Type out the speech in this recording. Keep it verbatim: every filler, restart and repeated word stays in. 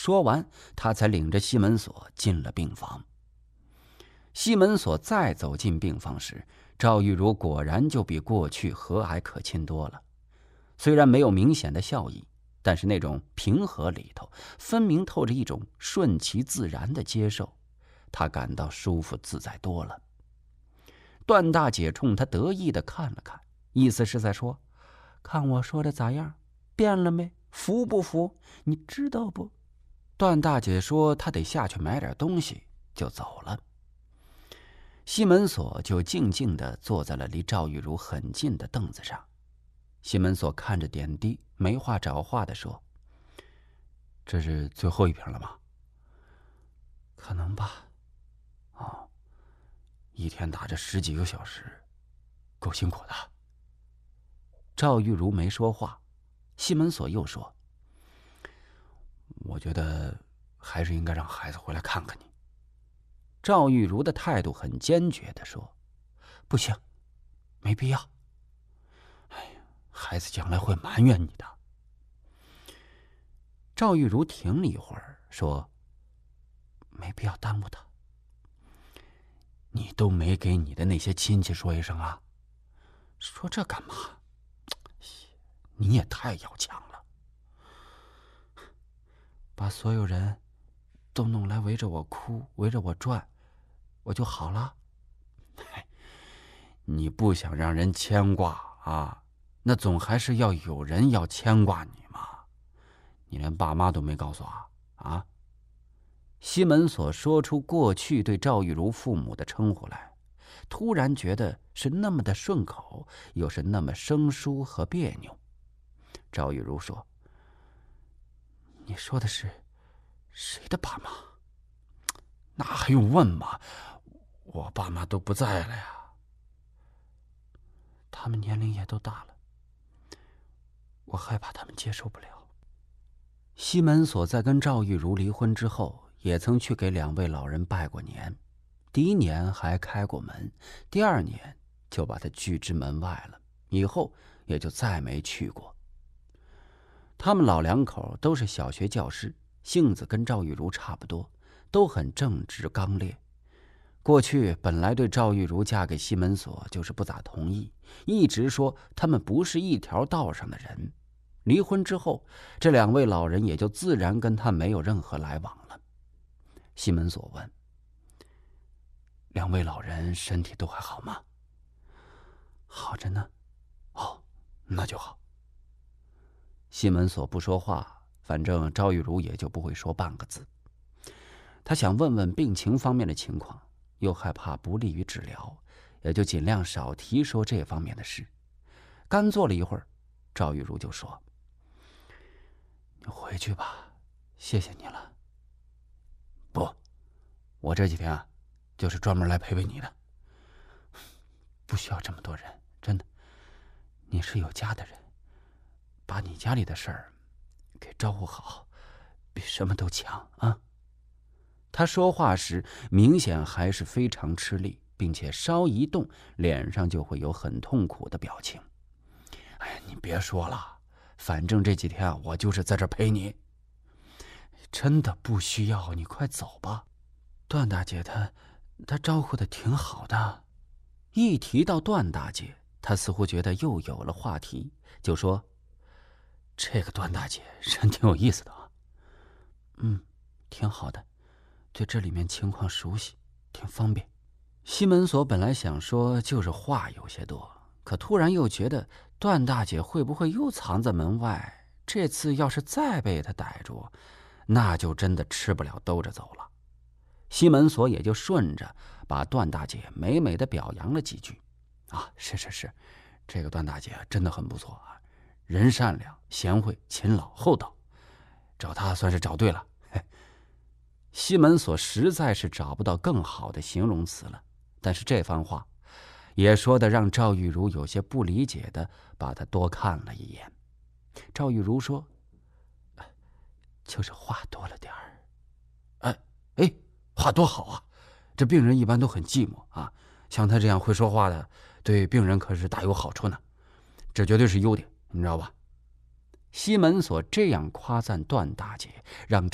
说完，他才领着西门锁进了病房。西门锁再走进病房时，赵玉茹果然就比过去和蔼可亲多了。虽然没有明显的笑意，但是那种平和里头分明透着一种顺其自然的接受，他感到舒服自在多了。段大姐冲他得意地看了看，意思是在说：“看我说的咋样？变了没？服不服？你知道不？”段大姐说她得下去买点东西，就走了。西门锁就静静地坐在了离赵玉茹很近的凳子上。西门锁看着点滴，没话找话地说：“这是最后一瓶了吗？”“可能吧。”“哦，一天打这十几个小时，够辛苦的。”赵玉茹没说话。西门锁又说：“我觉得还是应该让孩子回来看看你。”赵玉茹的态度很坚决地说：“不行，没必要。哎呀，孩子将来会埋怨你的。”赵玉茹停了一会儿，说：“没必要耽误他。你都没给你的那些亲戚说一声啊？说这干嘛？你也太要强了。把所有人都弄来围着我哭，围着我转，我就好了。你不想让人牵挂啊，那总还是要有人要牵挂你嘛。你连爸妈都没告诉啊啊！”西门锁说出过去对赵玉茹父母的称呼来，突然觉得是那么的顺口，又是那么生疏和别扭。赵玉茹说：“你说的是谁的爸妈？”“那还用问吗？我爸妈都不在了呀。他们年龄也都大了，我害怕他们接受不了。”西门锁在跟赵玉茹离婚之后，也曾去给两位老人拜过年，第一年还开过门，第二年就把他拒之门外了，以后也就再没去过。他们老两口都是小学教师，性子跟赵玉茹差不多，都很正直刚烈。过去本来对赵玉茹嫁给西门锁就是不咋同意，一直说他们不是一条道上的人。离婚之后，这两位老人也就自然跟他没有任何来往了。西门锁问：“两位老人身体都还好吗？”“好着呢。”“哦，那就好。”西门锁不说话，反正赵玉茹也就不会说半个字。他想问问病情方面的情况，又害怕不利于治疗，也就尽量少提说这方面的事。干坐了一会儿，赵玉茹就说：“你回去吧，谢谢你了。”“不，我这几天啊，就是专门来陪陪你的。不需要这么多人，真的。你是有家的人，把你家里的事儿给照顾好，比什么都强啊。”他说话时明显还是非常吃力，并且稍一动，脸上就会有很痛苦的表情。“哎呀，你别说了，反正这几天啊，我就是在这陪你。真的不需要，你快走吧。段大姐她她招呼的挺好的。”一提到段大姐，他似乎觉得又有了话题，就说：“这个段大姐人挺有意思的啊。”“嗯，挺好的，对这里面情况熟悉，挺方便。”西门锁本来想说就是话有些多，可突然又觉得段大姐会不会又藏在门外，这次要是再被他逮住，那就真的吃不了兜着走了。西门锁也就顺着把段大姐美美的表扬了几句。“啊，是是是，这个段大姐真的很不错啊，人善良、贤惠、勤劳、厚道，找她算是找对了。”嘿，西门锁实在是找不到更好的形容词了，但是这番话也说的让赵玉茹有些不理解的把他多看了一眼。赵玉茹说：“就是话多了点儿。”“哎哎，话多好啊！这病人一般都很寂寞啊，像他这样会说话的，对病人可是大有好处呢。这绝对是优点，你知道吧？”西门锁这样夸赞段大姐，让